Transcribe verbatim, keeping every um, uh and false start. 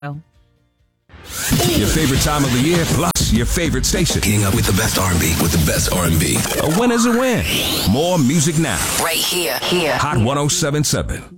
Your favorite time of the year, plus your favorite station. Getting up with the best R and B, with the best R and B. A win is a win. More music now. Right here, here. Hot one oh seven point seven.